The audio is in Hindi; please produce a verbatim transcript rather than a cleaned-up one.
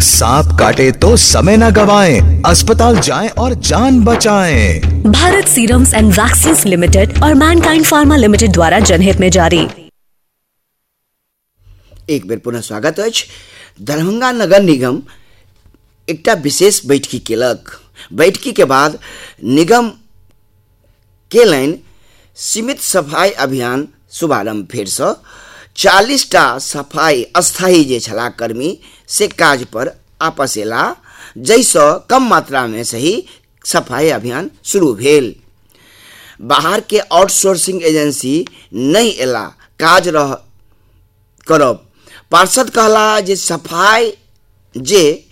सांप काटे तो समय न गवाएं, अस्पताल जाएं और जान बचाएं। Bharat serums and vaccines limited और मैनकाइंड फार्मा लिमिटेड द्वारा जनहित में जारी। एक बेर पुनः स्वागत अछि। दरभंगा नगर निगम एकटा विशेष बैठकी केलक। बैठकी के बाद निगम केलनि सीमित सफाई अभियान शुभारंभ। फेर से चालीस टा सफाई अस्थायी जे छला कर्मी से काज पर आपस एला, जैसे कम मात्रा में से ही सफाई अभियान शुरू भेल। बाहर के आउटसोर्सिंग एजेंसी नहीं एला काज रह करब। पार्षद कहला जे सफाई जे